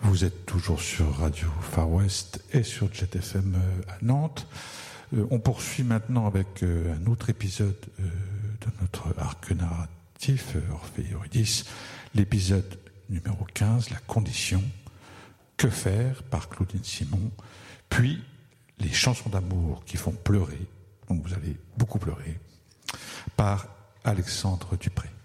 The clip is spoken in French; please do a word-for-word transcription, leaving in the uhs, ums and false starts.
Vous êtes toujours sur Radio Far West et sur Jet F M à Nantes. Euh, on poursuit maintenant avec euh, un autre épisode euh, de notre arc narratif, euh, Orphée et Eurydice, l'épisode numéro quinze, La condition, Que faire, par Claudine Simon, puis les chansons d'amour qui font pleurer, donc vous allez beaucoup pleurer, par Alexandre Dupré.